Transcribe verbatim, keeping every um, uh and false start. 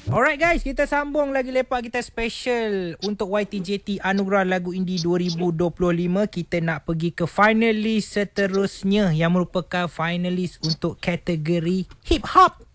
Alright guys, kita sambung lagi lepak kita special untuk Y T J T Anugerah Lagu Indie dua ribu dua puluh lima. Kita nak pergi ke finalis seterusnya yang merupakan finalis untuk kategori hip hop.